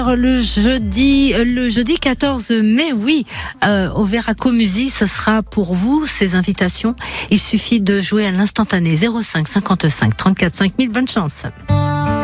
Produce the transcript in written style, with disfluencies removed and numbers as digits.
Le jeudi 14 mai, oui, au Veraco Musi, ce sera pour vous ces invitations. Il suffit de jouer à l'instantané 05 55 34 5000. Bonne chance.